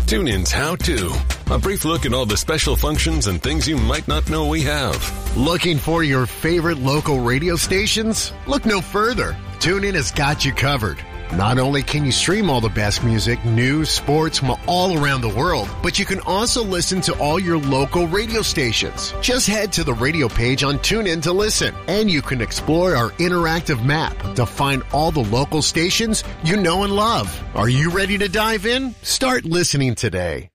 TuneIn's How To. A brief look at all the special functions and things you might not know we have. Looking for your favorite local radio stations? Look no further. TuneIn has got you covered. Not only can you stream all the best music, news, sports from all around the world, but you can also listen to all your local radio stations. Just head to the radio page on TuneIn to listen, and you can explore our interactive map to find all the local stations you know and love. Are you ready to dive in? Start listening today.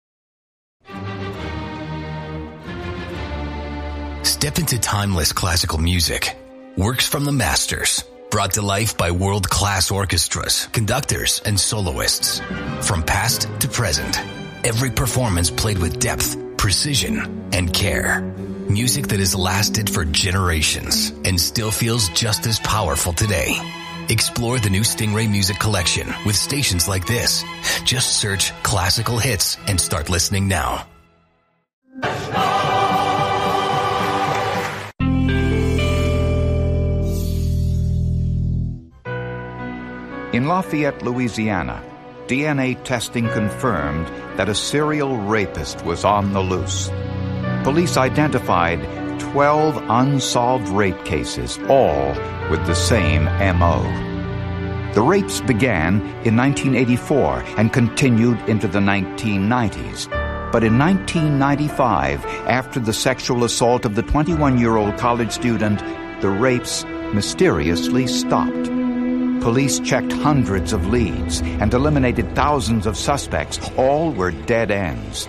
Step into timeless classical music. Works from the masters. Brought to life by world-class orchestras, conductors, and soloists. From past to present, every performance played with depth, precision, and care. Music that has lasted for generations and still feels just as powerful today. Explore the new Stingray Music Collection with stations like this. Just search classical hits and start listening now. In Lafayette, Louisiana, DNA testing confirmed that a serial rapist was on the loose. Police identified 12 unsolved rape cases, all with the same M.O. The rapes began in 1984 and continued into the 1990s. But in 1995, after the sexual assault of the 21-year-old college student, the rapes mysteriously stopped. Police checked hundreds of leads and eliminated thousands of suspects. All were dead ends.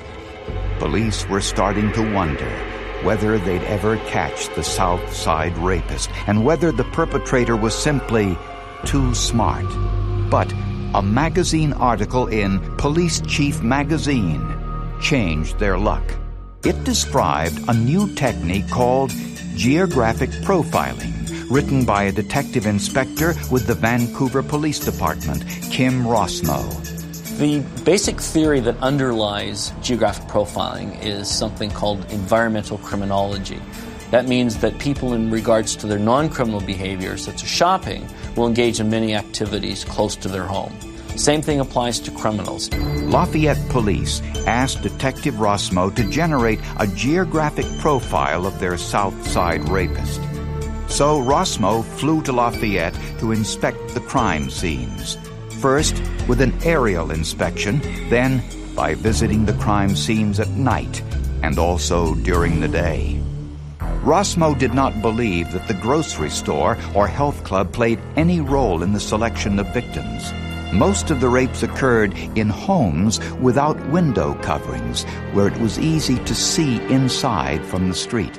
Police were starting to wonder whether they'd ever catch the South Side rapist and whether the perpetrator was simply too smart. But a magazine article in Police Chief Magazine changed their luck. It described a new technique called geographic profiling, written by a detective inspector with the Vancouver Police Department, Kim Rossmo. The basic theory that underlies geographic profiling is something called environmental criminology. That means that people, in regards to their non-criminal behavior, such as shopping, will engage in many activities close to their home. Same thing applies to criminals. Lafayette Police asked Detective Rossmo to generate a geographic profile of their South Side rapist. So Rossmo flew to Lafayette to inspect the crime scenes. First with an aerial inspection, then by visiting the crime scenes at night and also during the day. Rossmo did not believe that the grocery store or health club played any role in the selection of victims. Most of the rapes occurred in homes without window coverings, where it was easy to see inside from the street.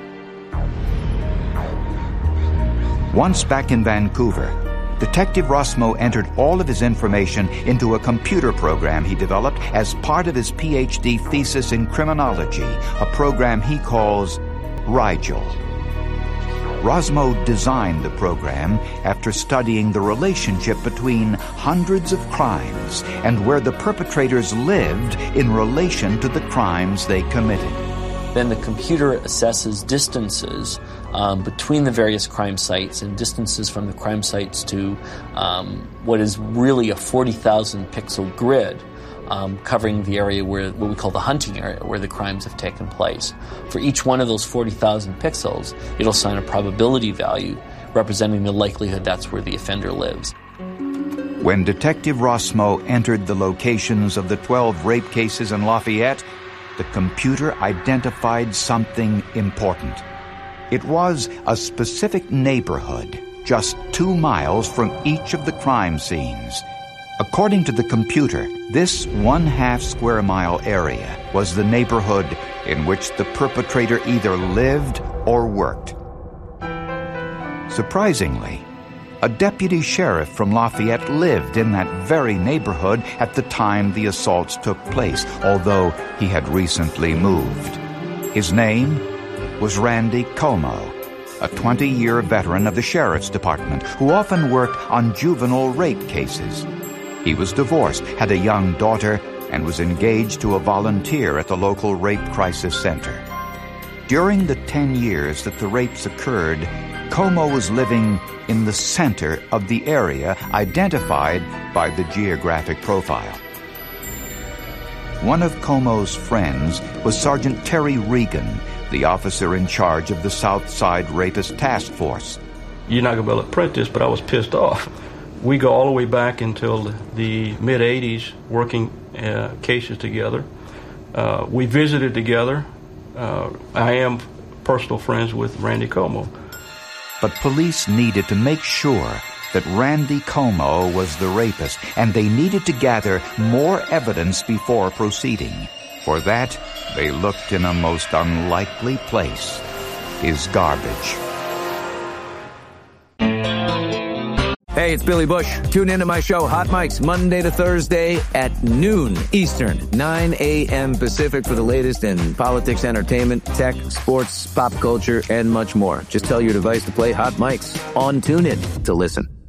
Once back in Vancouver, Detective Rossmo entered all of his information into a computer program he developed as part of his PhD thesis in criminology, a program he calls Rigel. Rossmo designed the program after studying the relationship between hundreds of crimes and where the perpetrators lived in relation to the crimes they committed. Then the computer assesses distances between the various crime sites and distances from the crime sites to what is really a 40,000 pixel grid covering the area where what we call the hunting area, where the crimes have taken place. For each one of those 40,000 pixels, it'll assign a probability value representing the likelihood that's where the offender lives. When Detective Rossmo entered the locations of the 12 rape cases in Lafayette, the computer identified something important. It was a specific neighborhood, just 2 miles from each of the crime scenes. According to the computer, this 1/2 square mile area was the neighborhood in which the perpetrator either lived or worked. Surprisingly, a deputy sheriff from Lafayette lived in that very neighborhood at the time the assaults took place, although he had recently moved. His name was Randy Como, a 20-year veteran of the sheriff's department who often worked on juvenile rape cases. He was divorced, had a young daughter, and was engaged to a volunteer at the local rape crisis center. During the 10 years that the rapes occurred, Como was living in the center of the area identified by the geographic profile. One of Comeau's friends was Sergeant Terry Regan, the officer in charge of the South Side Rapist Task Force. You're not going to be able to print this, but I was pissed off. We go all the way back until the mid-'80s working cases together. We visited together. I am personal friends with Randy Comeau. But police needed to make sure that Randy Comeau was the rapist, and they needed to gather more evidence before proceeding. For that, they looked in a most unlikely place, his garbage. Hey, it's Billy Bush. Tune into my show, Hot Mics, Monday to Thursday at noon Eastern, 9 a.m. Pacific for the latest in politics, entertainment, tech, sports, pop culture, and much more. Just tell your device to play Hot Mics on TuneIn to listen.